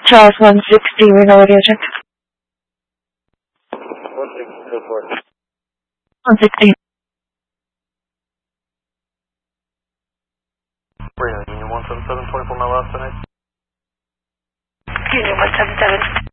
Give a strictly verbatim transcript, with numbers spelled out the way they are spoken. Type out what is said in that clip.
Charles one sixty, Reno radio check. one sixty, two four. one sixty. Reno, Union one seven seven, twenty-four mile left tonight. Union one seven seven.